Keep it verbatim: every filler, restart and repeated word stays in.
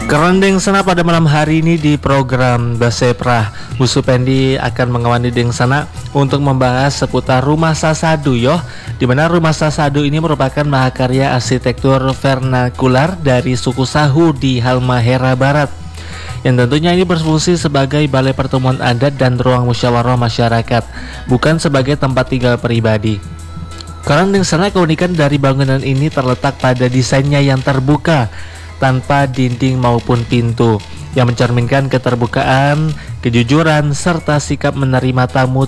Kerendeng sana pada malam hari ini di program Baseprah, Bu Supendi akan mengawani Deng sana untuk membahas seputar Rumah Sasadu yoh, di mana Rumah Sasadu ini merupakan mahakarya arsitektur vernakular dari suku Sahu di Halmahera Barat, yang tentunya ini berfungsi sebagai balai pertemuan adat dan ruang musyawarah masyarakat, bukan sebagai tempat tinggal pribadi. Kerendeng sana, keunikan dari bangunan ini terletak pada desainnya yang terbuka tanpa dinding maupun pintu, yang mencerminkan keterbukaan, kejujuran, serta sikap menerima tamu